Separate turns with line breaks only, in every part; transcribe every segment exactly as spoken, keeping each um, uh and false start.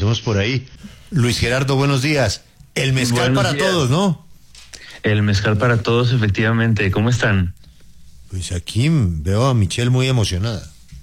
empecemos por ahí. Luis Gerardo, buenos días. El mezcal buenos para días. Todos, ¿no?
El mezcal para todos, efectivamente. ¿Cómo están?
Pues aquí veo a Michelle muy emocionada.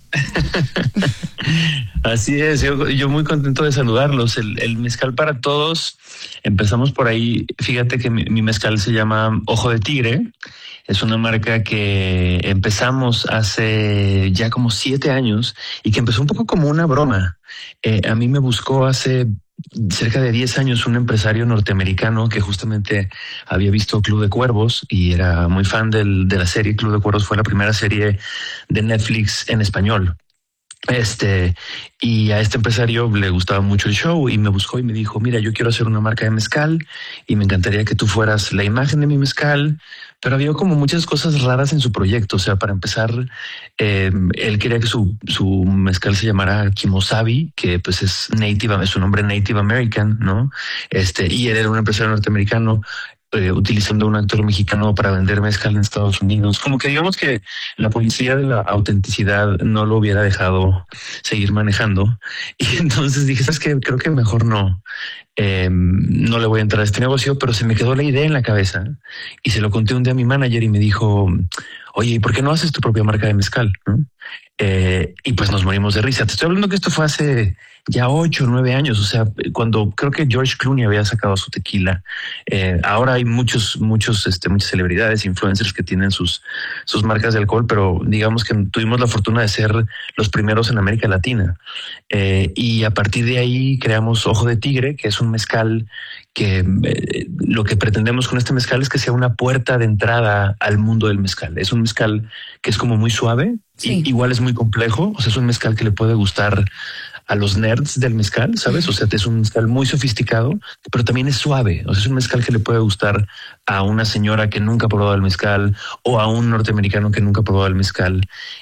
Así es, yo, yo muy contento de saludarlos. El, el mezcal para todos, empezamos por ahí. Fíjate que mi, mi mezcal se llama Ojo de Tigre. Es una marca que empezamos hace ya como siete años y que empezó un poco como una broma. Eh, a mí me buscó hace cerca de diez años un empresario norteamericano que justamente había visto Club de Cuervos y era muy fan del, de la serie. Club de Cuervos fue la primera serie de Netflix en español. Este, y a este empresario le gustaba mucho el show y me buscó y me dijo, mira, yo quiero hacer una marca de mezcal y me encantaría que tú fueras la imagen de mi mezcal, pero había como muchas cosas raras en su proyecto. O sea, para empezar, eh, él quería que su, su mezcal se llamara Kimosabi, que pues es native, es su nombre Native American, ¿no? Este, y él era un empresario norteamericano. Eh, utilizando un actor mexicano para vender mezcal en Estados Unidos. Como que digamos que la policía de la autenticidad no lo hubiera dejado seguir manejando. Y entonces dije, ¿sabes qué? Creo que mejor no. Eh, no le voy a entrar a este negocio, pero se me quedó la idea en la cabeza y se lo conté un día a mi manager y me dijo, oye, ¿y por qué no haces tu propia marca de mezcal? ¿No? Eh, y pues nos morimos de risa. Te estoy hablando que esto fue hace ya ocho o nueve años. O sea, cuando creo que George Clooney había sacado su tequila. Eh, ahora hay muchos, muchos, este, muchas celebridades, influencers que tienen sus, sus marcas de alcohol, pero digamos que tuvimos la fortuna de ser los primeros en América Latina. Eh, y a partir de ahí creamos Ojo de Tigre, que es un mezcal que eh, lo que pretendemos con este mezcal es que sea una puerta de entrada al mundo del mezcal. Es un mezcal que es como muy suave. Sí. Y, igual es muy complejo. O sea, es un mezcal que le puede gustar a los nerds del mezcal, ¿sabes? O sea, es un mezcal muy sofisticado, pero también es suave. O sea, es un mezcal que le puede gustar a una señora que nunca ha probado el mezcal o a un norteamericano que nunca ha probado el mezcal.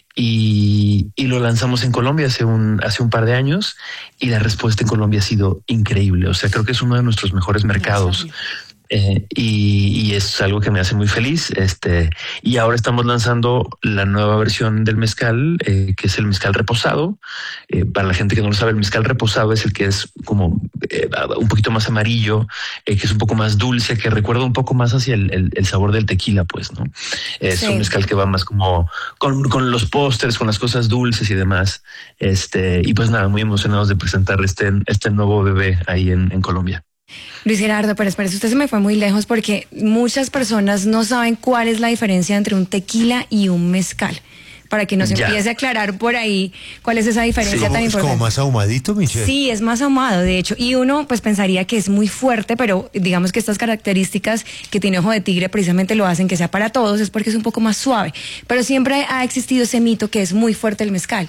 Y, y lo lanzamos en Colombia hace un, hace un par de años y la respuesta en Colombia ha sido increíble. O sea, creo que es uno de nuestros mejores mercados. Eh, y, y es algo que me hace muy feliz. Este, y ahora estamos lanzando la nueva versión del mezcal, eh, que es el mezcal reposado. Eh, para la gente que no lo sabe, el mezcal reposado es el que es como eh, un poquito más amarillo, eh, que es un poco más dulce, que recuerda un poco más hacia el, el, el sabor del tequila, pues, ¿no? Es sí. un mezcal que va más como con, con los pósters, con las cosas dulces y demás. Este, y pues nada, muy emocionados de presentar este, este nuevo bebé ahí en, en Colombia.
Luis Gerardo, pero espérese, usted se me fue muy lejos porque muchas personas no saben cuál es la diferencia entre un tequila y un mezcal. Para que nos ya. empiece a aclarar por ahí cuál es esa diferencia
sí,
tan
es
importante.
¿Es como más ahumadito, Michelle?
Sí, es más ahumado, de hecho. Y uno pues pensaría que es muy fuerte, pero digamos que estas características que tiene Ojo de Tigre precisamente lo hacen que sea para todos, es porque es un poco más suave. Pero siempre ha existido ese mito que es muy fuerte el mezcal.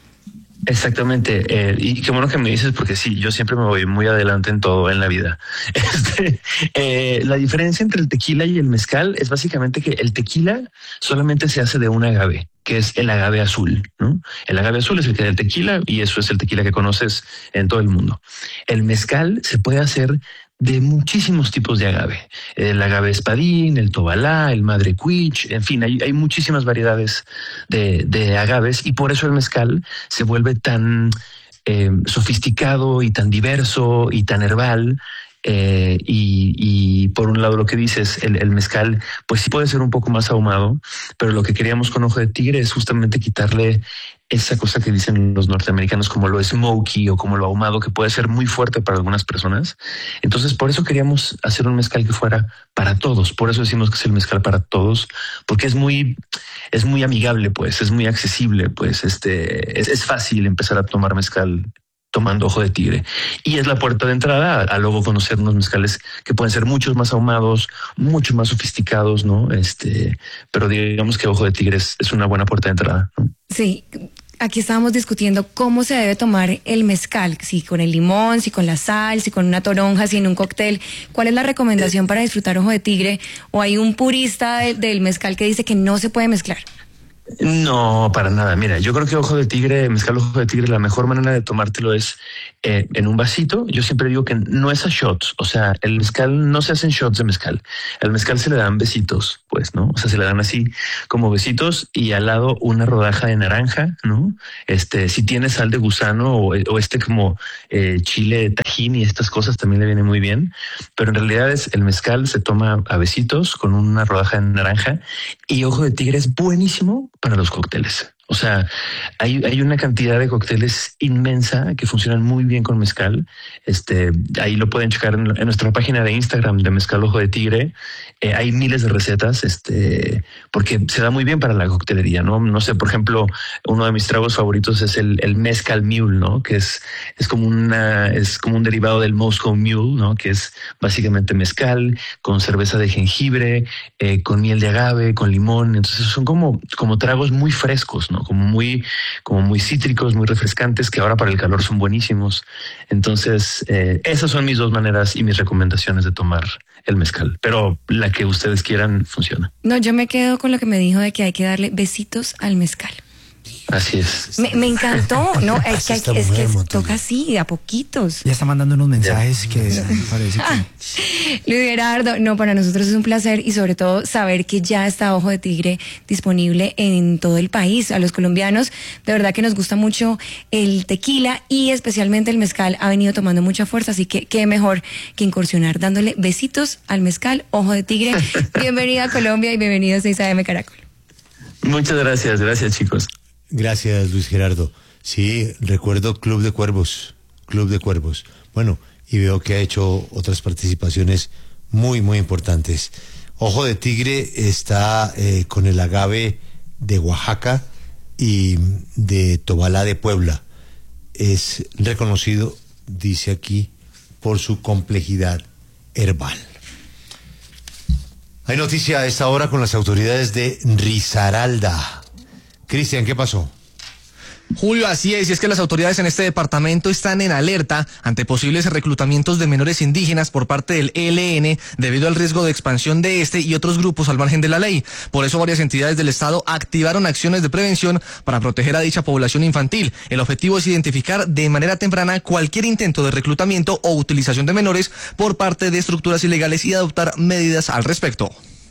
Exactamente, eh, y qué bueno que me dices porque sí, yo siempre me voy muy adelante en todo en la vida. Este, eh, la diferencia entre el tequila y el mezcal es básicamente que el tequila solamente se hace de un agave, que es el agave azul, ¿no? El agave azul es el que da el tequila y eso es el tequila que conoces en todo el mundo. El mezcal se puede hacer de muchísimos tipos de agave. El agave espadín, el tobalá, el madre cuich, en fin, hay, hay muchísimas variedades de, de agaves y por eso el mezcal se vuelve tan eh, sofisticado y tan diverso y tan herbal. Eh, y, y por un lado lo que dices, el, el mezcal pues sí puede ser un poco más ahumado, pero lo que queríamos con Ojo de Tigre es justamente quitarle esa cosa que dicen los norteamericanos como lo smoky o como lo ahumado, que puede ser muy fuerte para algunas personas. Entonces por eso queríamos hacer un mezcal que fuera para todos, por eso decimos que es el mezcal para todos, porque es muy es muy amigable, pues es muy accesible, pues este es, es fácil empezar a tomar mezcal tomando Ojo de Tigre. Y es la puerta de entrada a, a luego conocer unos mezcales que pueden ser muchos más ahumados, mucho más sofisticados, ¿no? Este, pero digamos que Ojo de Tigre es, es una buena puerta de entrada, ¿no?
Sí, aquí estábamos discutiendo cómo se debe tomar el mezcal, si con el limón, si con la sal, si con una toronja, si en un cóctel. ¿Cuál es la recomendación para disfrutar Ojo de Tigre? ¿O hay un purista de, del mezcal que dice que no se puede mezclar?
No, para nada. Mira, yo creo que ojo de tigre, mezcal ojo de tigre, la mejor manera de tomártelo es eh, en un vasito. Yo siempre digo que no es a shots. O sea, el mezcal no se hacen shots de mezcal. El mezcal se le dan besitos, pues, ¿no? O sea, se le dan así como besitos y al lado una rodaja de naranja, ¿no? Este, si tiene sal de gusano o, o este como eh, chile tajín y estas cosas también le viene muy bien. Pero en realidad es el mezcal se toma a besitos con una rodaja de naranja y ojo de tigre es buenísimo para los cócteles. O sea, hay, hay una cantidad de cócteles inmensa que funcionan muy bien con mezcal. Este, ahí lo pueden checar en, en nuestra página de Instagram de Mezcal Ojo de Tigre. Eh, hay miles de recetas, este, porque se da muy bien para la coctelería, ¿no? No sé, por ejemplo, uno de mis tragos favoritos es el, el Mezcal Mule, ¿no? Que es, es como una, es como un derivado del Moscow Mule, ¿no? Que es básicamente mezcal con cerveza de jengibre, eh, con miel de agave, con limón. Entonces son como, como tragos muy frescos, ¿no? Como muy, como muy cítricos, muy refrescantes, que ahora para el calor son buenísimos. Entonces, eh, esas son mis dos maneras y mis recomendaciones de tomar el mezcal, pero la que ustedes quieran funciona.
No, yo me quedo con lo que me dijo de que hay que darle besitos al mezcal.
Así es.
Me, me encantó, ¿no? Es que, es que, es que toca así, a poquitos.
Ya está mandando unos mensajes que me parece que...
Ah, Luis Gerardo, no, para nosotros es un placer y sobre todo saber que ya está Ojo de Tigre disponible en todo el país. A los colombianos, de verdad que nos gusta mucho el tequila y especialmente el mezcal ha venido tomando mucha fuerza, así que qué mejor que incursionar dándole besitos al mezcal Ojo de Tigre. Bienvenida a Colombia y bienvenido a seis A M Caracol.
Muchas gracias, gracias chicos.
Gracias, Luis Gerardo. Sí, recuerdo Club de Cuervos, Club de Cuervos. Bueno, y veo que ha hecho otras participaciones muy, muy importantes. Ojo de Tigre está eh, con el agave de Oaxaca y de Tobalá de Puebla. Es reconocido, dice aquí, por su complejidad herbal. Hay noticia a esta hora con las autoridades de Risaralda. Cristian, ¿qué pasó?
Julio, así es, y es que las autoridades en este departamento están en alerta ante posibles reclutamientos de menores indígenas por parte del E L N debido al riesgo de expansión de este y otros grupos al margen de la ley. Por eso varias entidades del Estado activaron acciones de prevención para proteger a dicha población infantil. El objetivo es identificar de manera temprana cualquier intento de reclutamiento o utilización de menores por parte de estructuras ilegales y adoptar medidas al respecto.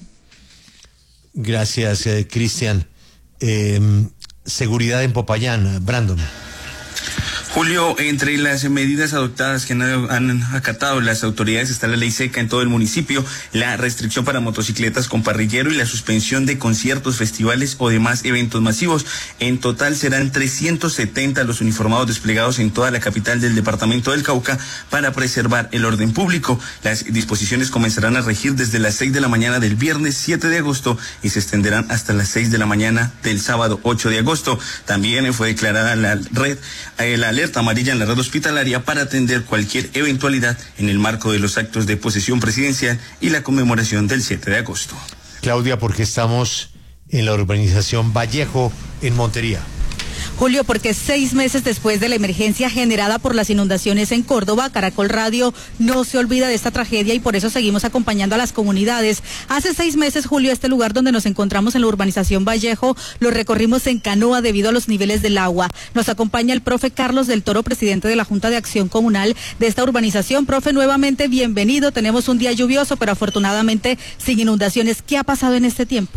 Gracias, eh, Cristian. Eh, seguridad en Popayán, Brandon.
Julio, entre las medidas adoptadas que han acatado las autoridades está la ley seca en todo el municipio, la restricción para motocicletas con parrillero y la suspensión de conciertos, festivales o demás eventos masivos. En total serán trescientos setenta los uniformados desplegados en toda la capital del departamento del Cauca para preservar el orden público. Las disposiciones comenzarán a regir desde las seis de la mañana del viernes siete de agosto y se extenderán hasta las seis de la mañana del sábado ocho de agosto. También fue declarada la red, eh, la alerta amarilla en la red hospitalaria para atender cualquier eventualidad en el marco de los actos de posesión presidencial y la conmemoración del siete de agosto.
Claudia, porque estamos en la urbanización Vallejo, en Montería.
Julio, porque seis meses después de la emergencia generada por las inundaciones en Córdoba, Caracol Radio no se olvida de esta tragedia y por eso seguimos acompañando a las comunidades. Hace seis meses, Julio, este lugar donde nos encontramos en la urbanización Vallejo, lo recorrimos en canoa debido a los niveles del agua. Nos acompaña el profe Carlos del Toro, presidente de la Junta de Acción Comunal de esta urbanización. Profe, nuevamente bienvenido. Tenemos un día lluvioso, pero afortunadamente sin inundaciones. ¿Qué ha pasado en este tiempo?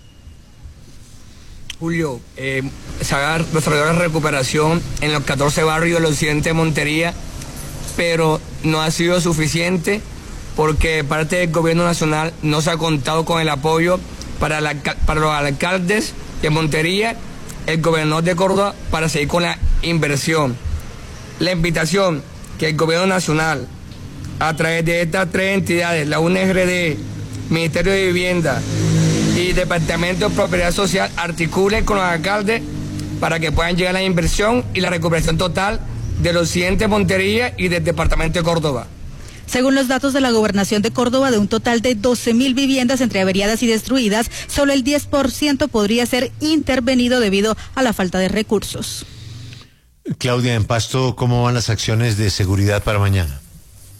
Julio, eh, se ha desarrollado la recuperación en los catorce barrios del occidente de Montería, pero no ha sido suficiente porque parte del gobierno nacional no se ha contado con el apoyo para, la, para los alcaldes de Montería, el gobernador de Córdoba, para seguir con la inversión. La invitación que el gobierno nacional, a través de estas tres entidades, la U N R D, Ministerio de Vivienda y Departamento de Propiedad Social, articulen con los alcaldes para que puedan llegar a la inversión y la recuperación total del occidente de Montería y del departamento de Córdoba.
Según los datos de la Gobernación de Córdoba, de un total de doce mil viviendas entre averiadas y destruidas, solo el diez por ciento podría ser intervenido debido a la falta de recursos.
Claudia, en Pasto, ¿cómo van las acciones de seguridad para mañana?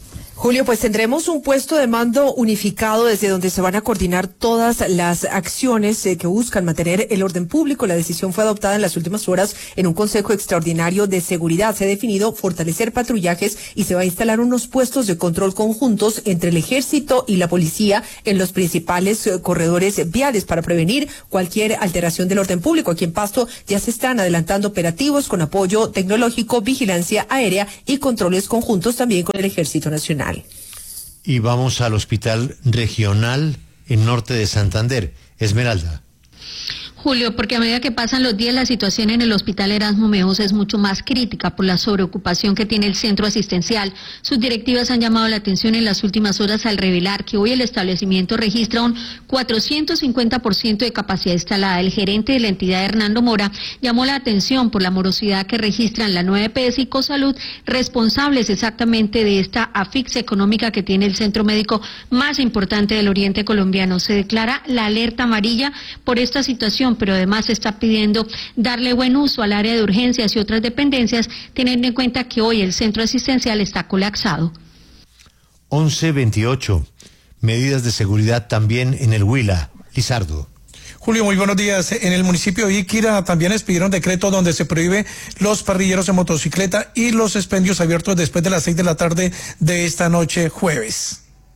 Julio, pues tendremos un puesto de mando unificado desde donde se van a coordinar todas las acciones eh, que buscan mantener el orden público. La decisión fue adoptada en las últimas horas en un Consejo Extraordinario de Seguridad. Se ha definido fortalecer patrullajes y se va a instalar unos puestos de control conjuntos entre el Ejército y la Policía en los principales eh, corredores viales para prevenir cualquier alteración del orden público. Aquí en Pasto ya se están adelantando operativos con apoyo tecnológico, vigilancia aérea y controles conjuntos también con el Ejército Nacional.
Y vamos al Hospital Regional en Norte de Santander. Esmeralda.
Julio, porque a medida que pasan los días la situación en el Hospital Erasmo Mejos es mucho más crítica por la sobreocupación que tiene el centro asistencial. Sus directivas han llamado la atención en las últimas horas al revelar que hoy el establecimiento registra un cuatrocientos cincuenta por ciento de capacidad instalada. El gerente de la entidad, Hernando Mora, llamó la atención por la morosidad que registran la nueve E P S y Cosalud, responsables exactamente de esta asfixia económica que tiene el centro médico más importante del oriente colombiano. Se declara la alerta amarilla por esta situación, pero además se está pidiendo darle buen uso al área de urgencias y otras dependencias, teniendo en cuenta que hoy el centro asistencial está colapsado.
once veintiocho. Medidas de seguridad también en el Huila. Lizardo.
Julio, muy buenos días. En el municipio de Iquira también expidieron decreto donde se prohíbe los parrilleros de motocicleta y los expendios abiertos después de las seis de la tarde de esta noche jueves.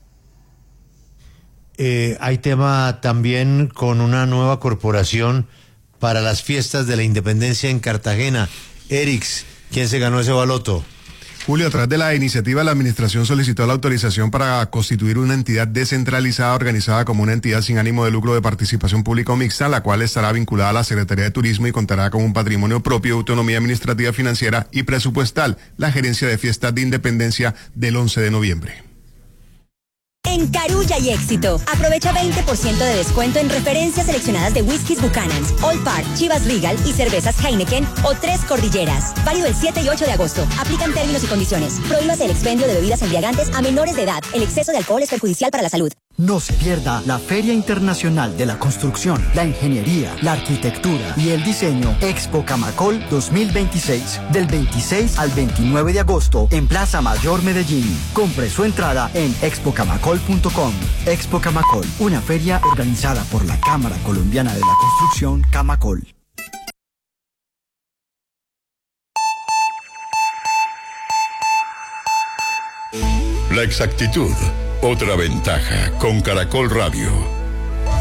Eh, hay tema también con una nueva corporación para las fiestas de la independencia en Cartagena. Erix, ¿quién se ganó ese baloto?
Julio, a través de la iniciativa, la administración solicitó la autorización para constituir una entidad descentralizada organizada como una entidad sin ánimo de lucro de participación pública o mixta, la cual estará vinculada a la Secretaría de Turismo y contará con un patrimonio propio, autonomía administrativa, financiera y presupuestal. La gerencia de fiestas de independencia del once de noviembre.
En Carulla y Éxito, aprovecha veinte por ciento de descuento en referencias seleccionadas de whiskies Buchanan's, Old Park, Chivas Regal y cervezas Heineken o Tres Cordilleras. Válido el siete y ocho de agosto. Aplican términos y condiciones. Prohíbas el expendio de bebidas embriagantes a menores de edad. El exceso de alcohol es perjudicial para la salud.
No se pierda la Feria Internacional de la Construcción, la Ingeniería, la Arquitectura y el Diseño Expo Camacol dos mil veintiséis, del veintiséis al veintinueve de agosto en Plaza Mayor Medellín. Compre su entrada en expo camacol punto com. Expo Camacol, una feria organizada por la Cámara Colombiana de la Construcción, Camacol.
La exactitud, otra ventaja con Caracol Radio.